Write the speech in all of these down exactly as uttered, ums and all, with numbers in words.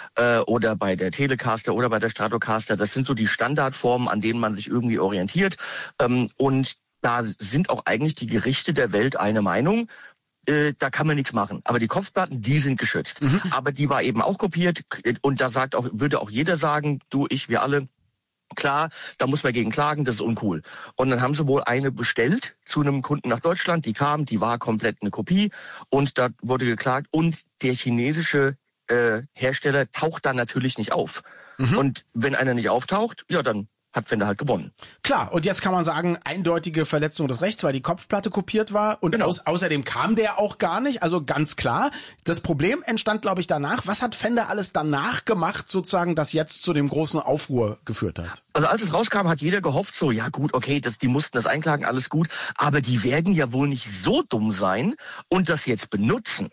äh, oder bei der Telecaster oder bei der Stratocaster. Das sind so die Standardformen, an denen man sich irgendwie orientiert. Ähm, und da sind auch eigentlich die Gerichte der Welt eine Meinung. Äh, da kann man nichts machen. Aber die Kopfplatten, die sind geschützt. Mhm. Aber die war eben auch kopiert. Und da sagt auch, würde auch jeder sagen, du, ich, wir alle, klar, da muss man gegen klagen, das ist uncool. Und dann haben sie wohl eine bestellt zu einem Kunden nach Deutschland, die kam, die war komplett eine Kopie und da wurde geklagt und der chinesische äh, Hersteller taucht dann natürlich nicht auf. Mhm. Und wenn einer nicht auftaucht, ja, dann hat Fender halt gewonnen. Klar, und jetzt kann man sagen, eindeutige Verletzung des Rechts, weil die Kopfplatte kopiert war und genau. aus, außerdem kam der auch gar nicht, also ganz klar. Das Problem entstand, glaube ich, danach. Was hat Fender alles danach gemacht, sozusagen, das jetzt zu dem großen Aufruhr geführt hat? Also als es rauskam, hat jeder gehofft, so, ja gut, okay, das, die mussten das einklagen, alles gut, aber die werden ja wohl nicht so dumm sein und das jetzt benutzen.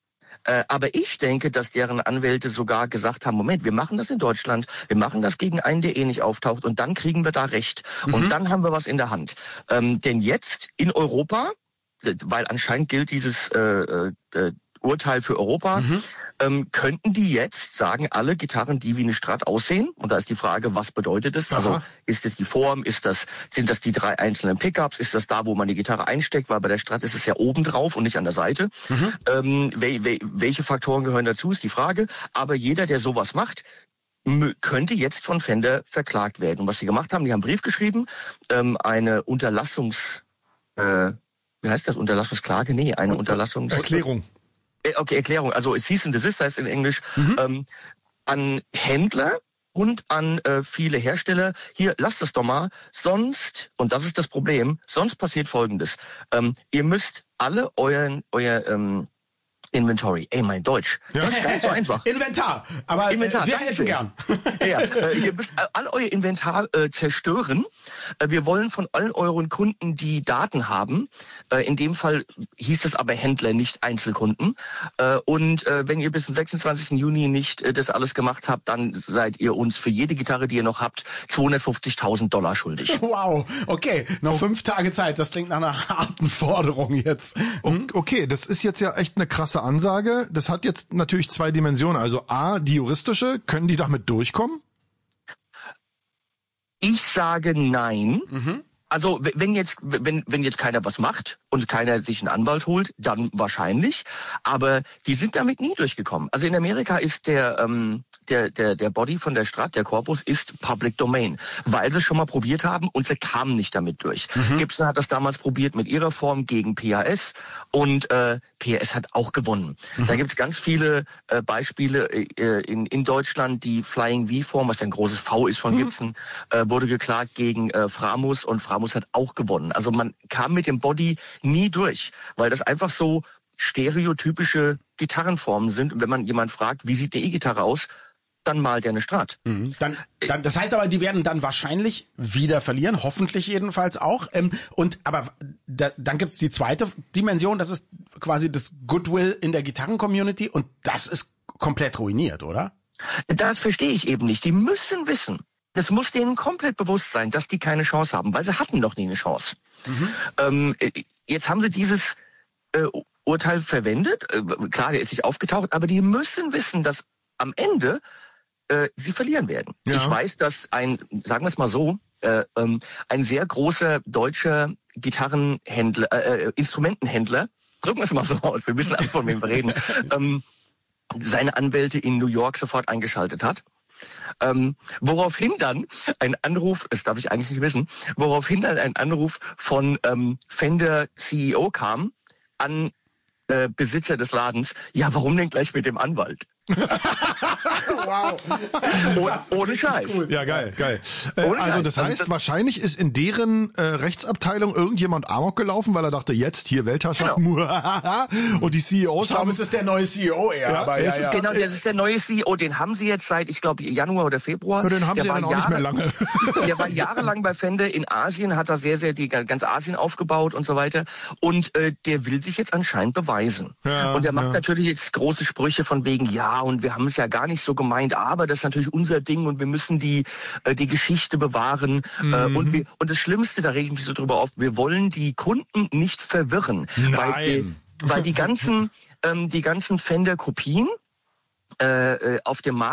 Aber ich denke, dass deren Anwälte sogar gesagt haben, Moment, wir machen das in Deutschland, wir machen das gegen einen, der eh nicht auftaucht und dann kriegen wir da Recht. Mhm. Und dann haben wir was in der Hand. Ähm, denn jetzt in Europa, weil anscheinend gilt dieses äh, äh, Urteil für Europa, mhm. ähm, könnten die jetzt sagen, alle Gitarren, die wie eine Strat aussehen, und da ist die Frage, was bedeutet es? Also ist es die Form, ist das, sind das die drei einzelnen Pickups, ist das da, wo man die Gitarre einsteckt, weil bei der Strat ist es ja oben drauf und nicht an der Seite. Mhm. Ähm, we, we, welche Faktoren gehören dazu, ist die Frage. Aber jeder, der sowas macht, könnte jetzt von Fender verklagt werden. Und was sie gemacht haben, die haben einen Brief geschrieben, ähm, eine Unterlassungs, äh, wie heißt das, Unterlassungsklage? Nee, eine Unterlassungs... Erklärung. Okay, Erklärung. Also cease and desist heißt in Englisch, mhm. ähm, an Händler und an äh, viele Hersteller. Hier, lasst das doch mal. Sonst, und das ist das Problem, sonst passiert Folgendes. Ähm, ihr müsst alle euren, euer ähm, Inventory. Ey, mein Deutsch. Ja. Das ist gar nicht so einfach. Inventar. Aber Inventar, wir helfen gern. Ja, äh, ihr müsst all euer Inventar äh, zerstören. Äh, wir wollen von allen euren Kunden die Daten haben. Äh, in dem Fall hieß es aber Händler, nicht Einzelkunden. Äh, und äh, wenn ihr bis zum sechsundzwanzigsten Juni nicht äh, das alles gemacht habt, dann seid ihr uns für jede Gitarre, die ihr noch habt, zweihundertfünfzigtausend Dollar schuldig. Wow. Okay, noch fünf Tage Zeit. Das klingt nach einer harten Forderung jetzt. Hm? Okay, das ist jetzt ja echt eine krasse Ansage. Das hat jetzt natürlich zwei Dimensionen. Also A, die juristische, können die damit durchkommen? Ich sage nein. Mhm. Also wenn jetzt wenn wenn jetzt keiner was macht und keiner sich einen Anwalt holt, dann wahrscheinlich. Aber die sind damit nie durchgekommen. Also in Amerika ist der ähm, der der der Body von der Strat, der Korpus, ist Public Domain, weil sie es schon mal probiert haben und sie kamen nicht damit durch. Mhm. Gibson hat das damals probiert mit ihrer Form gegen P A S und äh, P A S hat auch gewonnen. Mhm. Da gibt's ganz viele äh, Beispiele äh, in in Deutschland. Die Flying V-Form, was ein großes V ist von mhm. Gibson, äh, wurde geklagt gegen äh, Framus und Framus hat auch gewonnen. Also man kam mit dem Body nie durch, weil das einfach so stereotypische Gitarrenformen sind. Und wenn man jemand fragt, wie sieht eine E-Gitarre aus, dann malt er eine Strat. Mhm. Dann, dann, das heißt aber, die werden dann wahrscheinlich wieder verlieren, hoffentlich jedenfalls auch. Ähm, und aber da, dann gibt's die zweite Dimension, das ist quasi das Goodwill in der Gitarren-Community und das ist komplett ruiniert, oder? Das verstehe ich eben nicht. Die müssen wissen, das muss denen komplett bewusst sein, dass die keine Chance haben, weil sie hatten noch nie eine Chance. Mhm. Ähm, jetzt haben sie dieses äh, Urteil verwendet. Äh, klar, der ist nicht aufgetaucht, aber die müssen wissen, dass am Ende äh, sie verlieren werden. Ja. Ich weiß, dass ein, sagen wir es mal so, äh, ähm, ein sehr großer deutscher Gitarrenhändler, äh, Instrumentenhändler, drücken wir es mal so aus, wir wissen alle, von wem wir reden, ähm, seine Anwälte in New York sofort eingeschaltet hat. Ähm, woraufhin dann ein Anruf, das darf ich eigentlich nicht wissen, woraufhin dann ein Anruf von ähm, Fender C E O kam an äh, Besitzer des Ladens. Ja, warum denn gleich mit dem Anwalt? Wow. Oh, ohne Scheiß. Cool. Ja, geil, geil. Äh, also das heißt, das wahrscheinlich ist in deren äh, Rechtsabteilung irgendjemand Amok gelaufen, weil er dachte, jetzt hier Weltherrschaft. Genau. Und die C E Os ich haben... glaube, es ist der neue C E O eher. Ja, aber ja, das ja. ist genau, das ist der neue C E O. Den haben sie jetzt seit, ich glaube, Januar oder Februar. Ja, den haben der sie ja dann auch Jahre, nicht mehr lange. Der war jahrelang bei Fender in Asien, hat da sehr, sehr die ganz Asien aufgebaut und so weiter. Und äh, der will sich jetzt anscheinend beweisen. Ja, und der macht ja. natürlich jetzt große Sprüche von wegen, ja, und wir haben es ja gar nicht so gemeint, aber das ist natürlich unser Ding und wir müssen die äh, die Geschichte bewahren. Mhm. Äh, und, wir, und das Schlimmste, da rege ich mich so drüber auf, wir wollen die Kunden nicht verwirren. Nein. Weil die, weil die ganzen, ähm, die ganzen Fender-Kopien äh, auf dem Markt